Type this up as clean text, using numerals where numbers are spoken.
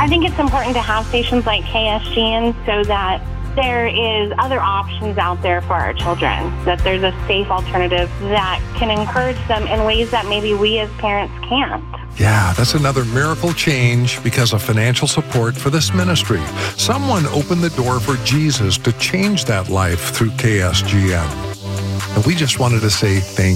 I think it's important to have stations like KSGN so that there is other options out there for our children, that there's a safe alternative that can encourage them in ways that maybe we as parents can't. Yeah, that's another miracle change because of financial support for this ministry. Someone opened the door for Jesus to change that life through KSGN. And we just wanted to say thank